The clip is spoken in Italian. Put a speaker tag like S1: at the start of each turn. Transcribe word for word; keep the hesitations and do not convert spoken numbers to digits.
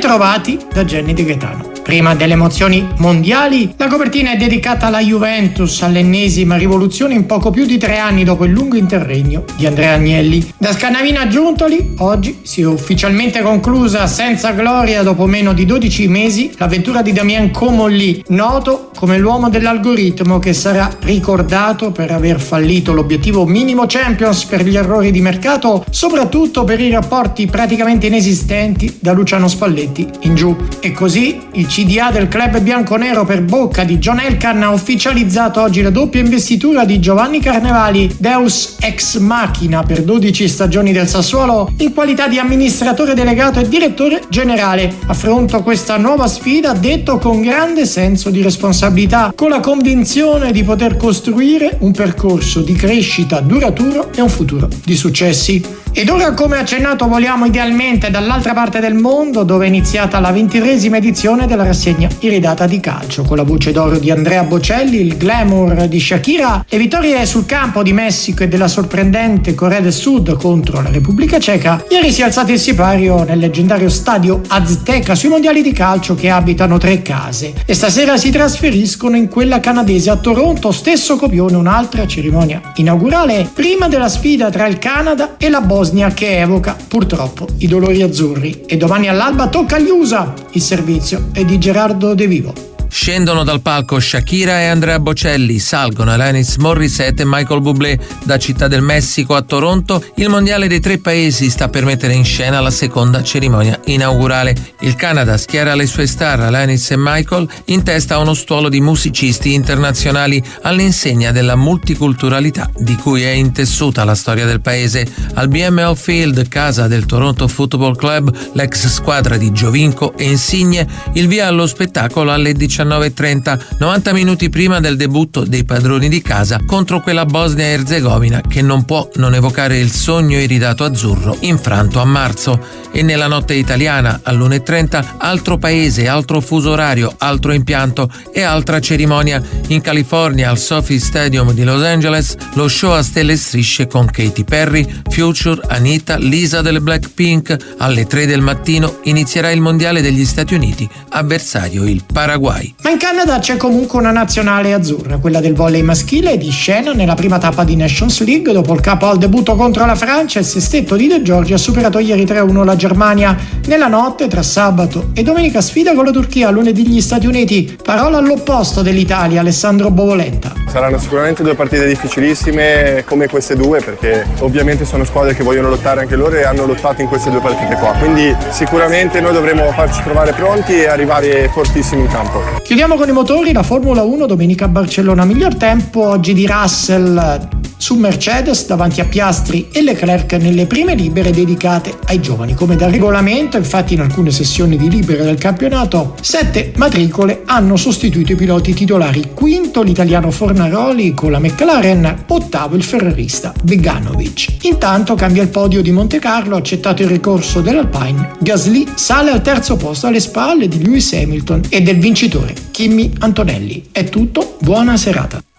S1: Bentrovati da Jenny De Gaetano. Prima delle emozioni mondiali, la copertina è dedicata alla Juventus, all'ennesima rivoluzione in poco più di tre anni dopo il lungo interregno di Andrea Agnelli. Da Scannavino a Giuntoli, oggi si è ufficialmente conclusa senza gloria dopo meno di dodici mesi l'avventura di Damien Comolli, noto come l'uomo dell'algoritmo che sarà ricordato per aver fallito l'obiettivo minimo Champions per gli errori di mercato, soprattutto per i rapporti praticamente inesistenti da Luciano Spalletti in giù. E così il C D A del club bianconero per bocca di John Elkann ha ufficializzato oggi la doppia investitura di Giovanni Carnevali, Deus ex machina per dodici stagioni del Sassuolo, in qualità di amministratore delegato e direttore generale. Affronto questa nuova sfida, detto con grande senso di responsabilità, con la convinzione di poter costruire un percorso di crescita duraturo e un futuro di successi. Ed ora, come accennato, voliamo idealmente dall'altra parte del mondo, dove è iniziata la ventitreesima edizione della rassegna iridata di calcio, con la voce d'oro di Andrea Bocelli, il glamour di Shakira, le vittorie sul campo di Messico e della sorprendente Corea del Sud contro la Repubblica Ceca. Ieri si è alzato il sipario nel leggendario stadio Azteca sui mondiali di calcio che abitano tre case, e stasera si trasferiscono in quella canadese a Toronto, stesso copione, un'altra cerimonia inaugurale prima della sfida tra il Canada e la Bosnia, che evoca purtroppo i dolori azzurri. E domani all'alba tocca agli U S A. Il servizio è di Gerardo De Vivo.
S2: Scendono dal palco Shakira e Andrea Bocelli, salgono Alanis Morissette e Michael Bublé. Da Città del Messico a Toronto, il mondiale dei tre paesi sta per mettere in scena la seconda cerimonia inaugurale. Il Canada schiera le sue star Alanis e Michael in testa a uno stuolo di musicisti internazionali all'insegna della multiculturalità di cui è intessuta la storia del paese. Al B M O Field, casa del Toronto Football Club, l'ex squadra di Giovinco e Insigne, il via allo spettacolo alle diciannove e trenta, novanta minuti prima del debutto dei padroni di casa contro quella Bosnia e Erzegovina che non può non evocare il sogno iridato azzurro infranto a marzo. E nella notte italiana all'una e trenta, altro paese, altro fuso orario, altro impianto e altra cerimonia. In California, al SoFi Stadium di Los Angeles, lo show a stelle e strisce con Katy Perry, Future, Anita, Lisa delle Blackpink. Alle tre del mattino inizierà il mondiale degli Stati Uniti, avversario il Paraguay.
S1: Ma in Canada c'è comunque una nazionale azzurra, quella del volley maschile, di scena nella prima tappa di Nations League. Dopo il capo al debutto contro la Francia, il sestetto di De Giorgi ha superato ieri tre a uno la Germania. Nella notte tra sabato e domenica sfida con la Turchia, lunedì gli Stati Uniti. Parola all'opposto dell'Italia, Alessandro Bovolenta.
S3: Saranno sicuramente due partite difficilissime come queste due, perché ovviamente sono squadre che vogliono lottare anche loro e hanno lottato in queste due partite qua, quindi sicuramente noi dovremo farci trovare pronti e arrivare fortissimi in campo.
S1: Chiudiamo con i motori. La Formula uno, domenica a Barcellona, miglior tempo oggi di Russell su Mercedes davanti a Piastri e Leclerc nelle prime libere dedicate ai giovani. Come da regolamento, infatti, in alcune sessioni di libere del campionato sette matricole hanno sostituito i piloti titolari: quinto l'italiano Fornaroli con la McLaren, ottavo il ferrarista Beganovic. Intanto cambia il podio di Montecarlo, accettato il ricorso dell'Alpine. Gasly sale al terzo posto alle spalle di Lewis Hamilton e del vincitore Kimi Antonelli. È tutto, buona serata.